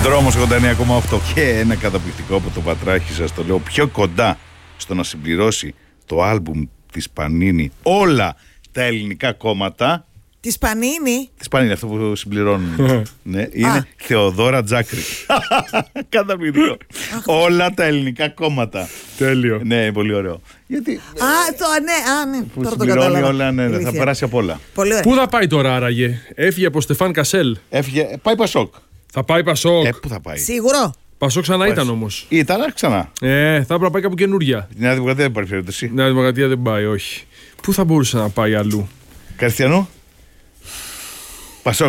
Δρόμος 89,8 και ένα καταπληκτικό από το Πατράχη, σας το λέω, πιο κοντά στο να συμπληρώσει το άλμπουμ της Πανίνη όλα τα ελληνικά κόμματα. Της Πανίνη. Της Πανίνη, αυτό που συμπληρώνουν. Ναι, είναι Θεοδόρα Τζάκρη. Καταπληκτικό. Όλα τα ελληνικά κόμματα. Τέλειο. Ναι, πολύ ωραίο. Γιατί. Ναι. Που Τώρα το συμπληρώνει κατάλαβα. όλα, ναι, θα περάσει από όλα. Πολύ ωραία. Πού θα πάει τώρα άραγε? Έφυγε από Στεφάν Κασέλ. Έφυγε, πάει Πασόκ. Θα πάει Πασόκ. Πού θα πάει? Σίγουρο. Πασόκ ξανά ήταν όμως. Ήταν ξανά. Θα έπρεπε να πάει κάπου καινούρια. Η Νέα Δημοκρατία δεν υπάρχει περίπτωση. Νέα Δημοκρατία δεν πάει, όχι. Πού θα μπορούσε να πάει αλλού? Καριστιανού. Πασόκ,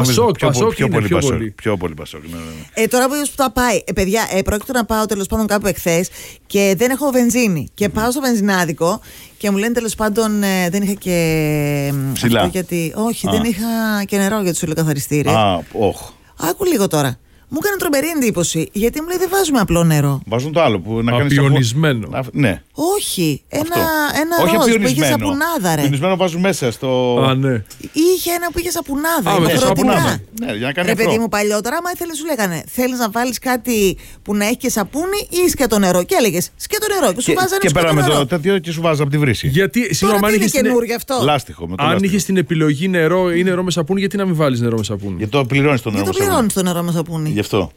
πιο πολύ Πασόκ. Ναι. Τώρα που θα πάει, παιδιά, πρόκειται να πάω τέλος πάντων κάπου εχθές και δεν έχω βενζίνη. Και πάω στο βενζινάδικο και μου λένε τέλος πάντων δεν είχα και. Ψηλά. Αυτό γιατί. Όχι, δεν είχα και νερό για το σιλοκαθαριστήρι. Άκου λίγο τώρα. Μου έκανε τρομερή εντύπωση γιατί μου λέει δεν βάζουμε απλό νερό. Βάζουν το άλλο που να κάνει. Απιονισμένο. Ναι. Όχι, ένα ροζ που είχε σαπουνάδα, ρε. Απιονισμένο βάζουν μέσα στο. Ναι. Είχε ένα που είχε σαπουνάδα. Ναι, σαπουνάδα. Ναι, για να κάνει αυτό. Παιδί μου παλιότερα, άμα ήθελε, σου λέγανε θέλεις να βάλεις κάτι που να έχει και σαπούνι ή σκέτο νερό. Και έλεγες σκέτο νερό. Και σου βάζανε και σκέτο νερό. πέρα με το τέτοιο και σου βάζανε από τη βρύση. Γιατί συγγνώμη, αν είχε καινούργιο αυτό. Λάστιχο. Αν είχε την επιλογή νερό ή νερό με σαπούνι, γιατί να μην βάλεις νερό με σαπούνι? Γιατί το πληρώνεις το νερό με σαπούνι. Γιατί το πληρώνεις το νερό με σαπούνι. Γι' αυτό.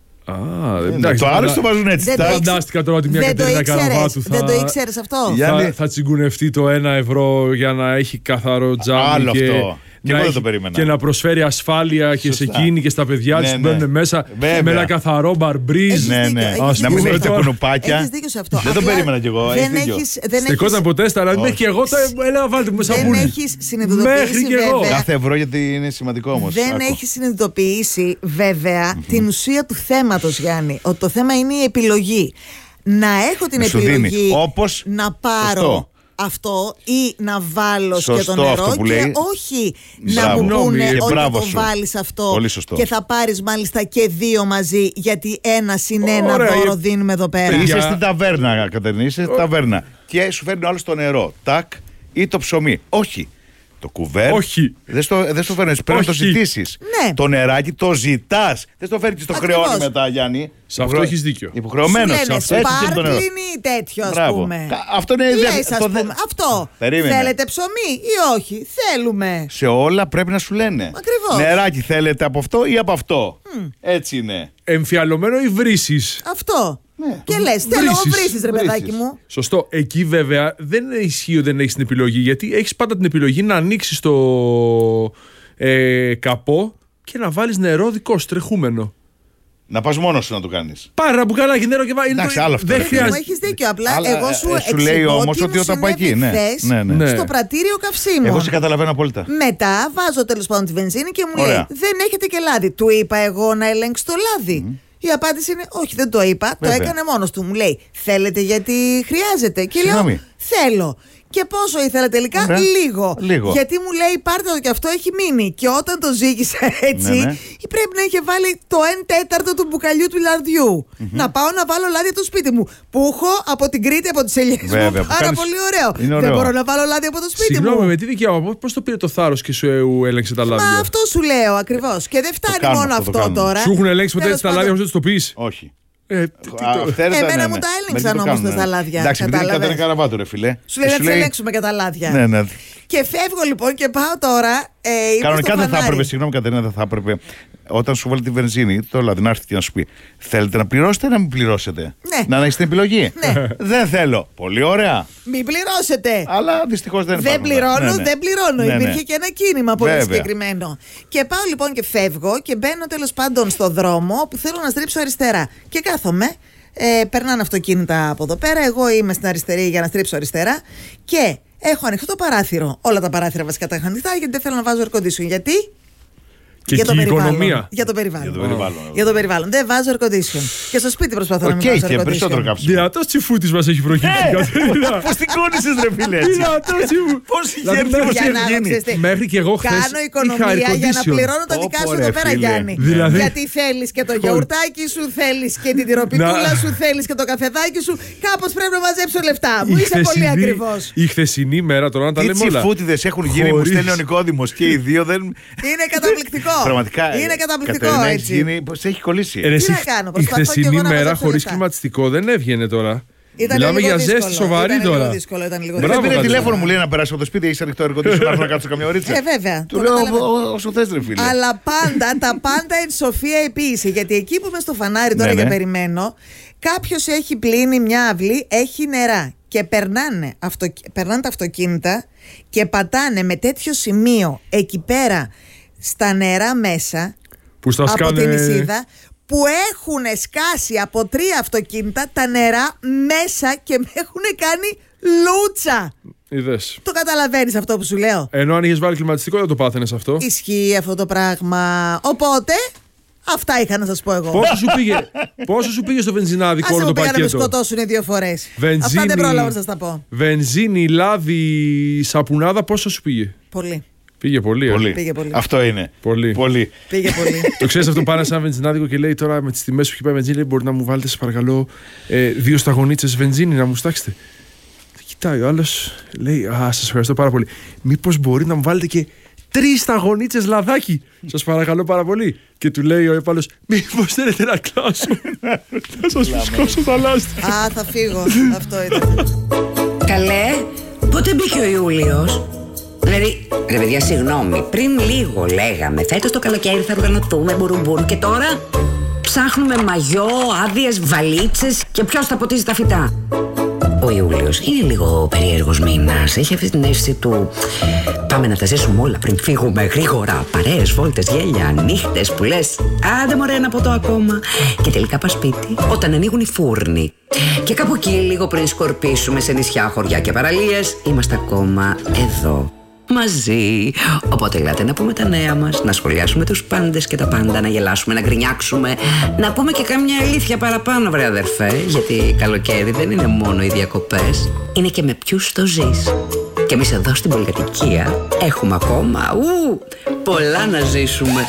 Το άλλο το βάζουν έτσι. Φαντάστηκα τώρα ότι μια Κατερίνα Καραβάτου δεν το ήξερες αυτό. Θα τσιγκουνευτεί το 1 ευρώ για να έχει καθαρό τζάμι. Άλλο αυτό. Και να προσφέρει ασφάλεια και σε εκείνη και στα παιδιά της που μπαίνουν μέσα με ένα καθαρό μπαρμπρίζ. Να μην έχει τα κουνουπάκια. Έχεις δίκιο σε αυτό. Δεν το περίμενα κι εγώ. Στεκόταν ποτέ, αλλά μέχρι και εγώ έλεγα βάλτε μου σαπούνι. Δεν έχεις συνειδητοποιήσει βέβαια. Κάθε ευρώ γιατί είναι σημαντικό όμως. Δεν έχεις συνειδητοποιήσει βέβαια την ουσία του θέματος, Γιάννη. Ότι το θέμα είναι η επιλογή. Να έχω την επιλογή να πάρω αυτό ή να βάλω σκέτο νερό και όχι να μου πούνε ότι θα το βάλεις αυτό και θα πάρεις μάλιστα και δύο μαζί γιατί 1+1 δώρο δίνουμε εδώ πέρα. Είσαι στην ταβέρνα, Κατερίνα, είσαι στην ταβέρνα και σου φέρνει άλλο το νερό, τάκ, ή το ψωμί. Όχι. Το κουβέρ. Όχι. Δεν στο φέρνει. Πρέπει να το ζητήσει. Ναι. Το νεράκι το ζητά. Δεν το φέρνει και το χρεώνει μετά, Γιάννη. Σε αυτό έχεις δίκιο. Υποχρεωμένο. Σπάρκλιν ή τέτοιο, ας πούμε. Αυτό είναι αυτό. Θέλετε ψωμί ή όχι? Θέλουμε. Σε όλα πρέπει να σου λένε. Ακριβώς. Νεράκι θέλετε από αυτό ή από αυτό. Έτσι είναι. Εμφιαλωμένο ή βρύσεις. Αυτό. Ναι. Και λες, θέλω βρύσεις ρε παιδάκι μου. Σωστό. Εκεί βέβαια δεν ισχύει ότι δεν έχεις την επιλογή, γιατί έχεις πάντα την επιλογή να ανοίξεις το καπό και να βάλεις νερό δικό σου τρεχούμενο. Να πας μόνος σου να το κάνεις. Πάρα μπουκαλάκι νερό και βάλεις. Εντάξει, άλλο αυτό. Δεν χρειάζεται. Μου έχεις δίκιο. Απλά εγώ σου λέει όμως ότι όταν πάει εκεί. Ναι. Στο πρατήριο καυσίμων. Εγώ σε καταλαβαίνω απόλυτα. Μετά βάζω τέλος πάντων τη βενζίνη και μου λέει δεν έχετε και λάδι. Του είπα εγώ να ελέγξει το λάδι. Η απάντηση είναι όχι, δεν το είπα. Βέβαια. Το έκανε μόνος του. Μου λέει θέλετε γιατί χρειάζεται. Και λέω θέλω. Και πόσο ήθελα τελικά? Λίγο. Γιατί μου λέει πάρτε το και αυτό έχει μείνει. Και όταν το ζήγησα έτσι, πρέπει να είχε βάλει το 1/4 του μπουκαλιού του λαδιού. Να πάω να βάλω λάδι από το σπίτι μου. Που έχω από την Κρήτη, από τις ελιές μου. Πάρα πολύ ωραίο. Δεν μπορώ να βάλω λάδι από το σπίτι μου. Συγγνώμη, με τι δικαίωμα, πώς το πήρε το θάρρος και σου έλεξε τα λάδια? Μα αυτό σου λέω ακριβώς. Και δεν φτάνει μόνο αυτό τώρα. Σου έχουν ελέγξει ποτέ τα λάδια χωρίς να το πεις? Όχι. Εμένα μου τα έλεγξαν όμως τα λάδια. Εντάξει, επειδή είναι Κατερίνα Καραβάτου, ρε φιλέ. Σου λέει να τις ελέγξουμε και τα λάδια. Ναι. Και φεύγω λοιπόν και πάω τώρα. Κανονικά δεν θα έπρεπε, συγγνώμη Κατερίνα, δεν θα έπρεπε όταν σου βάλει τη βενζίνη, το λάδι να έρθει και να σου πει θέλετε να πληρώσετε ή να μην πληρώσετε? Ναι. Να έχετε την επιλογή. Ναι. Δεν θέλω. Πολύ ωραία. Μην πληρώσετε. Αλλά δυστυχώς δεν Δεν πληρώνω. Ναι. Υπήρχε και ένα κίνημα πολύ συγκεκριμένο. Και πάω λοιπόν και φεύγω και μπαίνω τέλος πάντων στο δρόμο που θέλω να στρίψω αριστερά. Και κάθομαι. Περνάνε αυτοκίνητα από εδώ πέρα. Εγώ είμαι στην αριστερή για να στρίψω αριστερά. Και έχω ανοιχτό το παράθυρο. Όλα τα παράθυρα βασικά τα είχα ανοιχτά γιατί δεν θέλω να βάζω air condition. Γιατί? Και για η οικονομία. Για το περιβάλλον. Δεν βάζω air condition. Και στο σπίτι προσπαθώ να μην βάζω air condition. Δυνατός τσιφούτης μας έχει προκύψει. Πώς την κόνησες ρε φίλε? Δυνατός τσιφούτης. Πώς είχε Μέχρι και εγώ χθες κάνω οικονομία για να πληρώνω τα δικά σου εδώ πέρα, Γιάννη. Γιατί θέλεις και το γιαουρτάκι σου, θέλεις και την τυροπιτούλα σου, θέλεις και το καφεδάκι σου. Κάπως πρέπει να μαζέψω λεφτά. Μου είσαι πολύ ακριβώς. Η χθεσινή μέρα τώρα να τα λέμε όλα. Τι τσιφούτιδες έχουν γίνει, μου στέλνει ο Νικόδημος και οι δύο δεν. Είναι καταπληκτικό. Πραγματικά. Είναι καταπληκτικό έτσι. Πώς έχει κολλήσει. Τι να κάνω, η χθεσινή μέρα χωρίς κλιματιστικό δεν έβγαινε τώρα. Μιλάμε για ζέστη σοβαρή τώρα. Δεν πήρε τηλέφωνο, μου λέει να περάσει από το σπίτι, έχει ανοιχτό εργοτήσιο να κάτσω καμιά ωρίτσα. Βέβαια. Του λέω όσο θες ρε φίλε. Αλλά τα πάντα εν σοφία επίησε. Γιατί εκεί που είμαι στο φανάρι τώρα και περιμένω, κάποιος έχει πλύνει μια αυλή, έχει νερά. Και περνάνε τα αυτοκίνητα και πατάνε με τέτοιο σημείο εκεί πέρα στα νερά μέσα από την Ισίδα, που έχουν σκάσει από 3 αυτοκίνητα τα νερά μέσα και με έχουν κάνει λούτσα. Είδες. Το καταλαβαίνεις αυτό που σου λέω? Ενώ αν είχες βάλει κλιματιστικό δεν το πάθαινες αυτό. Ισχύει αυτό το πράγμα. Οπότε αυτά είχα να σας πω εγώ. Πόσο σου πήγε στο βενζινάδικο όλο το πακέτο? Ας με σκοτώσουν 2 φορές. Αυτά δεν πρόλαβα να σας τα πω. Βενζίνη, λάδι, σαπουνάδα, πόσο σου πήγε? Πολύ. Πήγε πολύ. Πήγε πολύ. Αυτό είναι. Πολύ. Πήγε πολύ. Το ξέρεις αυτό, πάνε σε ένα βενζινάδικο και λέει τώρα με τις τιμές που έχει πάει βενζίνη, λέει, μπορεί να μου βάλετε σας παρακαλώ 2 σταγονίτσες βενζίνη να μου στάξετε. Κοιτάει ο άλλος, λέει, σας ευχαριστώ πάρα πολύ. Μήπως μπορεί να μου βάλετε και 3 σταγονίτσες λαδάκι, σας παρακαλώ πάρα πολύ. Και του λέει ο επάλος, μήπως θέλετε να κλάσω? Θα σας φουσκώσω τα λάστιχα. Θα φύγω. Αυτό ήταν. Καλέ, πότε μπήκε ο Ιούλιος? Δηλαδή, ρε παιδιά, συγγνώμη, πριν λίγο λέγαμε φέτος το καλοκαίρι θα οργανωθούμε μπουρουμπουρ και τώρα ψάχνουμε μαγιό, άδειες, βαλίτσες και ποιος θα ποτίζει τα φυτά. Ο Ιούλιος είναι λίγο περίεργος μήνας. Έχει αυτή την αίσθηση του πάμε να τα ζήσουμε όλα πριν φύγουμε γρήγορα. Παρέες, βόλτες, γέλια, νύχτες που λες άντε μωρέ ένα ποτό ακόμα. Και τελικά πας σπίτι όταν ανοίγουν οι φούρνοι. Και κάπου εκεί λίγο πριν σκορπίσουμε σε νησιά, χωριά και παραλίες, είμαστε ακόμα εδώ. Μαζί. Οπότε ελάτε να πούμε τα νέα μας, να σχολιάσουμε τους πάντες και τα πάντα, να γελάσουμε, να γκρινιάξουμε, να πούμε και κάμια αλήθεια παραπάνω, βρε αδερφέ. Γιατί καλοκαίρι δεν είναι μόνο οι διακοπές, είναι και με ποιους το ζεις. Και εμείς εδώ στην πολυκατοικία έχουμε ακόμα πολλά να ζήσουμε.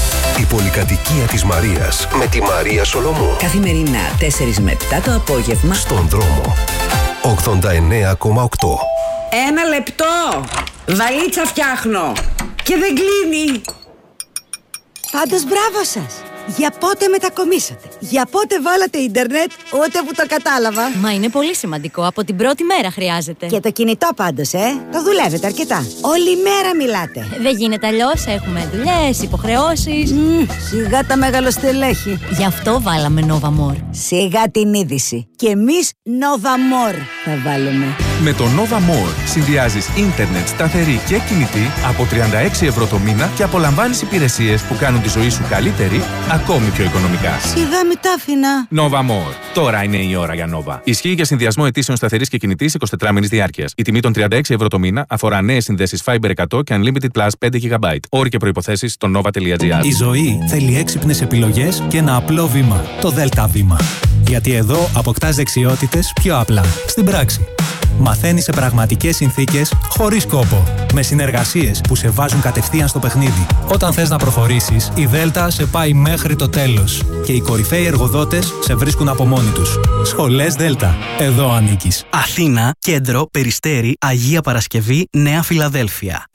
Η πολυκατοικία της Μαρίας με τη Μαρία Σολομού. Καθημερινά 4 με 7 το απόγευμα στον δρόμο 89,8. 1 λεπτό! Βαλίτσα φτιάχνω! Και δεν κλείνει! Πάντως μπράβο σας! Για πότε μετακομίσατε? Για πότε βάλατε ίντερνετ? Ούτε που το κατάλαβα. Μα είναι πολύ σημαντικό. Από την πρώτη μέρα χρειάζεται. Και το κινητό πάντως, το δουλεύετε αρκετά. Όλη μέρα μιλάτε. Δεν γίνεται αλλιώς. Έχουμε δουλειές, υποχρεώσεις. Σιγά τα μεγαλοστελέχη. Γι' αυτό βάλαμε Nova More. Σιγά την είδηση. Και εμείς Nova More θα βάλουμε. Με το Nova More συνδυάζεις ίντερνετ σταθερή και κινητή από 36 ευρώ το μήνα και απολαμβάνεις υπηρεσίες που κάνουν τη ζωή σου καλύτερη, ακόμη πιο οικονομικά. Σιγά μην τα άφηνα. Nova More. Τώρα είναι η ώρα για Nova. Ισχύει για συνδυασμό αιτήσεων σταθερής και κινητής 24 μήνες διάρκειας. Η τιμή των 36 ευρώ το μήνα αφορά νέες συνδέσεις Fiber 100 και Unlimited Plus 5 GB. Όροι και προϋποθέσεις στο nova.gr. Η ζωή θέλει έξυπνες επιλογές και ένα απλό βήμα. Το Δέλτα Βήμα. Γιατί εδώ αποκτάς δεξιότητες πιο απλά. Στην πράξη. Μαθαίνεις σε πραγματικές συνθήκες, χωρίς κόπο. Με συνεργασίες που σε βάζουν κατευθείαν στο παιχνίδι. Όταν θες να προχωρήσεις, η Δέλτα σε πάει μέχρι το τέλος. Και οι κορυφαίοι εργοδότες σε βρίσκουν από μόνοι τους. Σχολές Δέλτα. Εδώ ανήκεις. Αθήνα, Κέντρο, Περιστέρι, Αγία Παρασκευή, Νέα Φιλαδέλφια.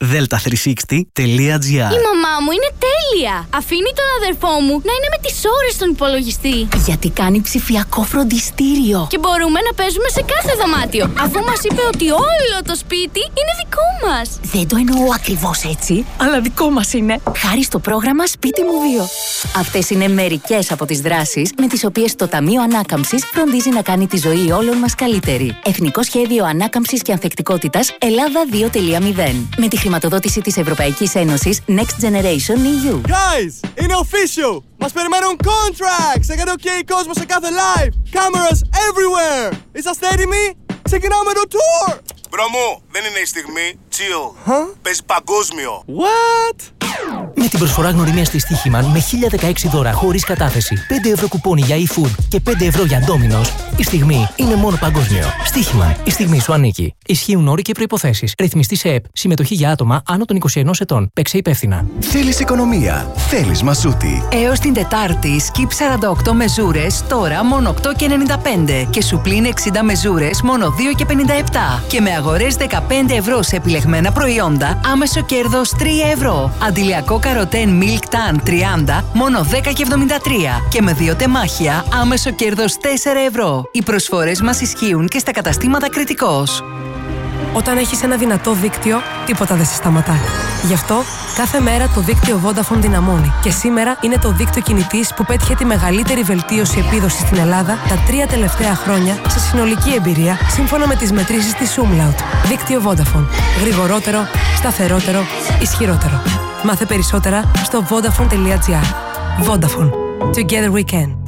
Delta360.gr. Η μαμά μου είναι τέλεια! Αφήνει τον αδερφό μου να είναι με τις ώρες στον υπολογιστή. Γιατί κάνει ψηφιακό φροντιστήριο. Και μπορούμε να παίζουμε σε κάθε δωμάτιο. Αφού μας είπε ότι όλο το σπίτι είναι δικό μας. Δεν το εννοώ ακριβώς έτσι, αλλά δικό μας είναι. Χάρη στο πρόγραμμα Σπίτι μου 2. Αυτές είναι μερικές από τις δράσεις με τις οποίες το Ταμείο Ανάκαμψης φροντίζει να κάνει τη ζωή όλων μας καλύτερη. Εθνικό Σχέδιο Ανάκαμψης και Ανθεκτικότητας Ελλάδα 2.0. Με τη χρηματοδότηση της Ευρωπαϊκής Ένωσης Next Generation EU. Guys, είναι official! Μας περιμένουν contracts! Έκανε OK κόσμο σε κάθε live! Cameras everywhere! Είσαστε έτοιμοι? Ξεκινάμε το tour! Μπρο μου, δεν είναι η στιγμή. Chill. Παίζει παγκόσμιο. What? Με την προσφορά γνωριμίας στη Στοίχημαν με 1016 δώρα χωρίς κατάθεση, 5 ευρώ κουπόνι για eFood και 5 ευρώ για Domino's, η στιγμή είναι μόνο παγκόσμιο. Στοίχημαν, η στιγμή σου ανήκει. Ισχύουν όροι και προϋποθέσεις. Ρυθμιστή σε ΕΠ. Συμμετοχή για άτομα άνω των 21 ετών. Παίξε υπεύθυνα. Θέλεις οικονομία. Θέλεις Μαζούτη. Έως την Τετάρτη, σκιπ 48 μεζούρες, τώρα μόνο 8,95 και σου πλην 60 μεζούρες, μόνο 2,57. Και με αγορές 15 ευρώ σε επιλεγμένα προϊόντα, άμεσο κέρδος 3 ευρώ. Αντιλιακό καροτέν Milk Tan 30, μόνο 10,73. Και με 2 τεμάχια, άμεσο κέρδος 4 ευρώ. Οι προσφορές μας ισχύουν και στα καταστήματα Κρητικός. Όταν έχεις ένα δυνατό δίκτυο, τίποτα δεν σε σταματά. Γι' αυτό, κάθε μέρα το δίκτυο Vodafone δυναμώνει. Και σήμερα είναι το δίκτυο κινητής που πέτυχε τη μεγαλύτερη βελτίωση επίδοσης στην Ελλάδα τα 3 τελευταία χρόνια σε συνολική εμπειρία, σύμφωνα με τις μετρήσεις της Umlaut. Δίκτυο Vodafone. Γρηγορότερο, σταθερότερο, ισχυρότερο. Μάθε περισσότερα στο Vodafone.gr. Vodafone. Together we can.